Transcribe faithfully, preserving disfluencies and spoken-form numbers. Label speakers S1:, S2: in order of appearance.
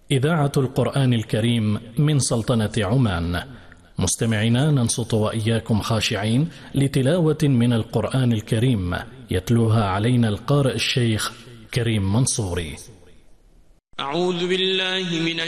S1: إذاعة القرآن الكريم من سلطنة عمان. مستمعينا، ننصت وإياكم خاشعين لتلاوة من القرآن الكريم يتلوها علينا القارئ الشيخ كريم منصوري.
S2: أعوذ بالله من